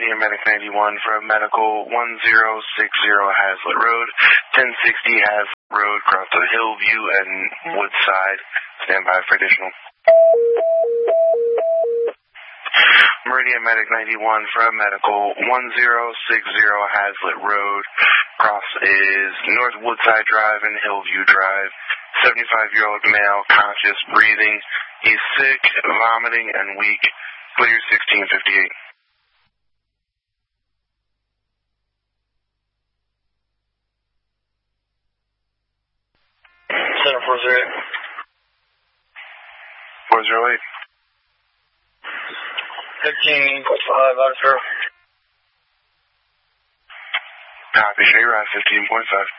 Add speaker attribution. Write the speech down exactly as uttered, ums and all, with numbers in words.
Speaker 1: Meridian Medic ninety-one from Medical one zero six zero Hazlitt Road, ten sixty Hazlitt Road, cross to Hillview and Woodside. Stand by for additional. Meridian Medic ninety-one from Medical one zero six zero Hazlitt Road, cross is North Woodside Drive and Hillview Drive. seventy-five-year-old male, conscious, breathing. He's sick, vomiting, and weak. Clear sixteen fifty-eight.
Speaker 2: Center four zero eight.
Speaker 1: four zero eight.
Speaker 2: fifteen point five, out of zero.
Speaker 1: Copy, J-Rod, fifteen point five.